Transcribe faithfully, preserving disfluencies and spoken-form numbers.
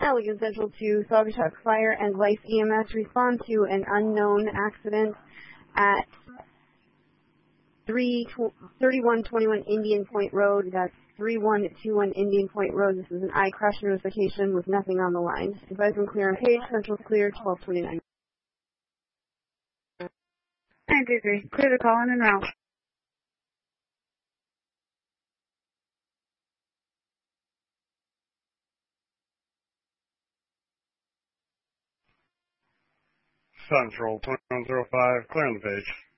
Allegan Central to Saugatuck Fire and Life E M S respond to an unknown accident at thirty-one twenty-one Indian Point Road. That's thirty-one twenty-one Indian Point Road. This is an I crash notification with nothing on the line. Advisement clear on page. Central clear, twelve twenty-nine. nine two three. Clear the call in and route. Central twenty-one oh five, clear on the page.